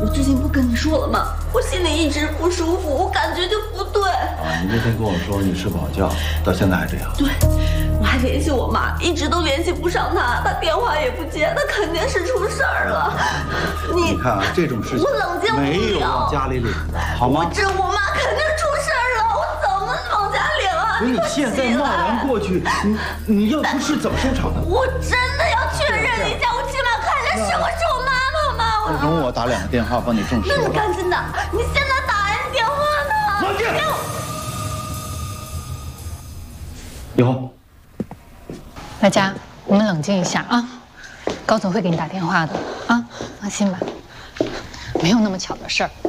我之前不跟你说了吗？我心里一直不舒服，我感觉就不对。 啊，你那天跟我说你睡不好觉，到现在还这样。 对，我还联系我妈，一直都联系不上她，她电话也不接，她肯定是出事儿了。 你看啊，这种事情我冷静不了， 没有往家里领的，好吗？ 我妈肯定出事儿了，我怎么往家领啊？ 你现在贸然过去，你要出事怎么收场呢？ 我真的要确认一下，我起码看一下是我妈妈吗？ 容我打2个电话帮你证实。 那你赶紧的，你现在打人电话呢？ 冷静。以后， 大家，我们冷静一下啊！高总会给你打电话的啊，放心吧，没有那么巧的事儿。